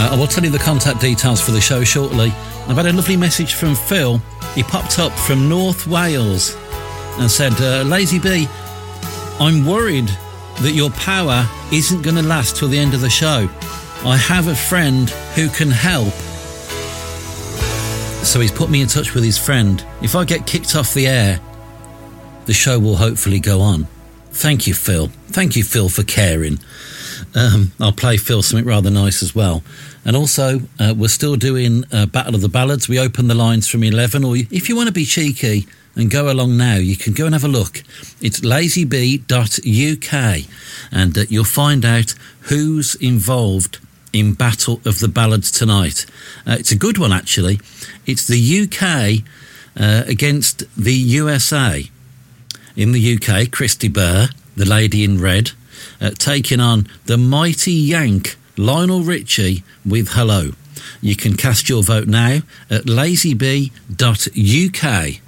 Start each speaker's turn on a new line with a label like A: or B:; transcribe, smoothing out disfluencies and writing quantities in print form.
A: I will tell you the contact details for the show shortly. I've had a lovely message from Phil. He popped up from North Wales and said, Lazy B, I'm worried that your power isn't going to last till the end of the show. I have a friend who can help. So he's put me in touch with his friend. If I get kicked off the air, the show will hopefully go on. Thank you, Phil. Thank you, Phil, for caring. I'll play Phil something rather nice as well. And also, we're still doing Battle of the Ballads. We open the lines from 11, or if you want to be cheeky and go along now, you can go and have a look. It's lazyb.uk, and you'll find out who's involved in Battle of the Ballads tonight. It's a good one, actually. It's the UK against the USA. In the UK, Christy Burr, the lady in red, taking on the mighty Yank, Lionel Richie, with Hello. You can cast your vote now at lazyb.uk.